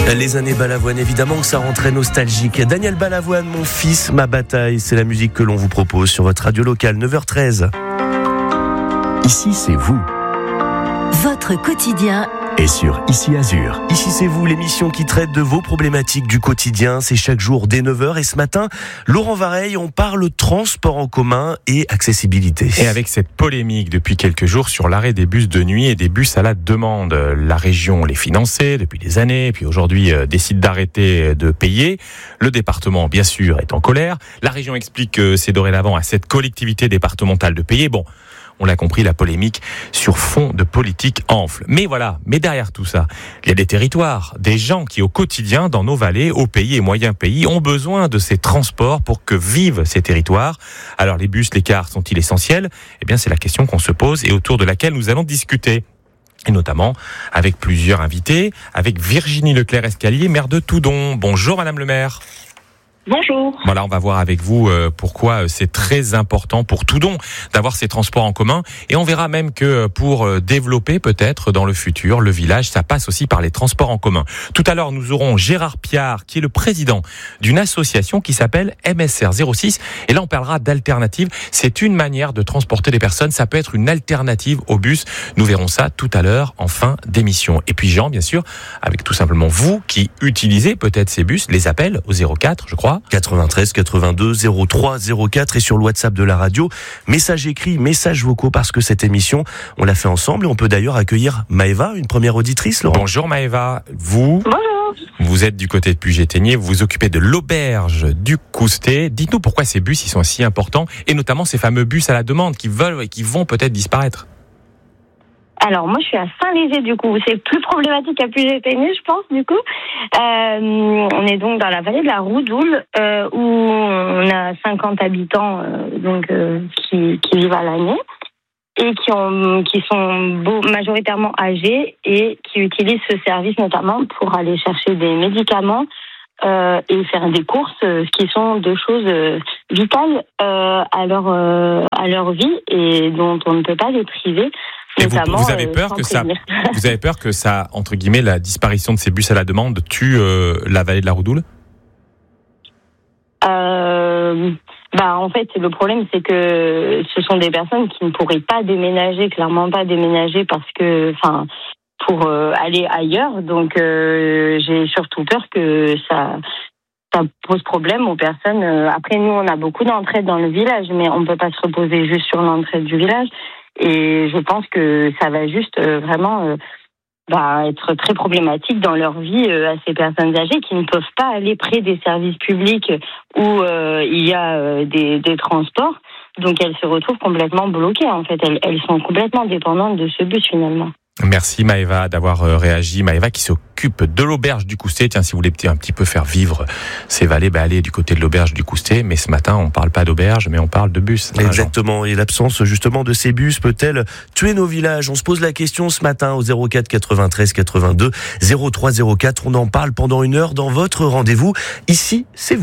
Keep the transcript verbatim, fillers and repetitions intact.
Les années Balavoine, évidemment que ça rend très nostalgique. Daniel Balavoine, Mon fils, ma bataille, c'est la musique que l'on vous propose sur votre radio locale, neuf heures treize. Ici, c'est vous. Votre quotidien Et sur Ici Azur. Ici c'est vous, l'émission qui traite de vos problématiques du quotidien. C'est chaque jour dès neuf heures. Et ce matin, Laurent Vareille, on parle transport en commun et accessibilité. Et avec cette polémique depuis quelques jours sur l'arrêt des bus de nuit et des bus à la demande. La région les finançait depuis des années, puis aujourd'hui euh, décide d'arrêter de payer. Le département, bien sûr, est en colère. La région explique que c'est dorénavant à cette collectivité départementale de payer. Bon, on l'a compris, la polémique sur fond de politique enfle. Mais voilà, mais derrière tout ça, il y a des territoires, des gens qui au quotidien, dans nos vallées, hauts pays et moyens pays, ont besoin de ces transports pour que vivent ces territoires. Alors les bus, les cars sont-ils essentiels ? Eh bien c'est la question qu'on se pose et autour de laquelle nous allons discuter. Et notamment avec plusieurs invités, avec Virginie Leclerc-Escalier, maire de Toudon. Bonjour Madame le maire. Bonjour. Voilà, on va voir avec vous euh, pourquoi c'est très important pour Toudon d'avoir ces transports en commun. Et on verra même que pour euh, développer peut-être dans le futur le village, ça passe aussi par les transports en commun. Tout à l'heure, nous aurons Gérard Piard, qui est le président d'une association qui s'appelle M S R zéro six. Et là, on parlera d'alternative. C'est une manière de transporter les personnes. Ça peut être une alternative au bus. Nous verrons ça tout à l'heure en fin d'émission. Et puis Jean, bien sûr, avec tout simplement vous qui utilisez peut-être ces bus, les appels au zéro quatre, je crois. quatre-vingt-treize quatre-vingt-deux zéro trois zéro quatre et sur le WhatsApp de la radio. Messages écrits, messages vocaux, parce que cette émission, on l'a fait ensemble et on peut d'ailleurs accueillir Maëva, une première auditrice, Laurent. Bonjour Maëva, vous Bonjour. Vous êtes du côté de Puget-Théniers, vous vous occupez de l'auberge du Coustet. Dites-nous pourquoi ces bus ils sont si importants et notamment ces fameux bus à la demande qui veulent et qui vont peut-être disparaître. Alors moi je suis à Saint-Léger du coup, c'est plus problématique à Puget-Théniers je pense du coup. Euh, on est donc dans la vallée de la Roudoule euh, où on a cinquante habitants euh, donc euh, qui, qui vivent à l'année et qui ont qui sont beau, majoritairement âgés et qui utilisent ce service notamment pour aller chercher des médicaments euh, et faire des courses, ce qui sont deux choses euh, vitales euh, à leur euh, à leur vie et dont on ne peut pas les priver. Et vous, vous avez peur euh, que ça, vous avez peur que ça, entre guillemets, la disparition de ces bus à la demande tue euh, la vallée de la Roudoule ? euh, bah en fait le problème c'est que ce sont des personnes qui ne pourraient pas déménager, clairement pas déménager parce que, enfin, pour euh, aller ailleurs. Donc euh, j'ai surtout peur que ça. Ça pose problème aux personnes. Après, nous, on a beaucoup d'entraide dans le village, mais on ne peut pas se reposer juste sur l'entraide du village. Et je pense que ça va juste euh, vraiment euh, bah, être très problématique dans leur vie euh, à ces personnes âgées qui ne peuvent pas aller près des services publics où euh, il y a euh, des, des transports. Donc, elles se retrouvent complètement bloquées, en fait. Elles, elles sont complètement dépendantes de ce bus, finalement. Merci Maëva d'avoir réagi. Maëva qui s'occupe de l'auberge du Coustet. Tiens, si vous voulez un petit peu faire vivre ces vallées, bah allez du côté de l'auberge du Coustet. Mais ce matin, on parle pas d'auberge, mais on parle de bus. Exactement. Et l'absence justement de ces bus peut-elle tuer nos villages ? On se pose la question ce matin au zéro quatre quatre-vingt-treize quatre-vingt-deux zéro trois zéro quatre. On en parle pendant une heure dans votre rendez-vous. Ici, c'est vous.